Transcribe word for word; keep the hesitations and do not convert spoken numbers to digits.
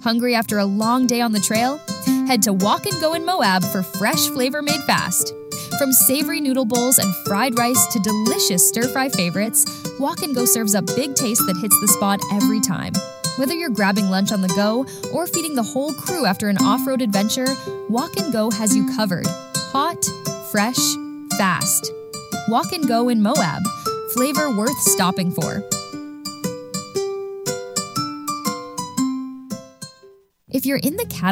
Hungry after a long day on the trail? Head to Walk and Go in Moab for fresh flavor made fast. From savory noodle bowls and fried rice to delicious stir-fry favorites, Walk and Go serves up big taste that hits the spot every time. Whether you're grabbing lunch on the go or feeding the whole crew after an off-road adventure, Walk and Go has you covered. Hot, fresh, fast. Walk and Go in Moab. Flavor worth stopping for. If you're in the